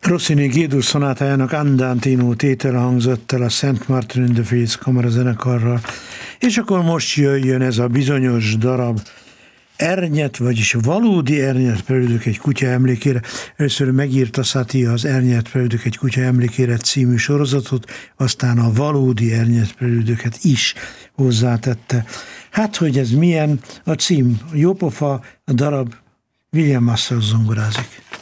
Rossini G-dur szonátájának Andantino tétele hangzott el a St. Martin in the Fields kamarazenekarral, és akkor most jöjjön ez a bizonyos darab, Ernyet, vagyis valódi Ernyet preludok egy kutya emlékére. Először megírta Satie az Ernyet preludok egy kutya emlékére című sorozatot, aztán a valódi Ernyet preludöket is hozzátette. Hát, hogy ez milyen, a cím jópofa, a darab William Massey zongorázik.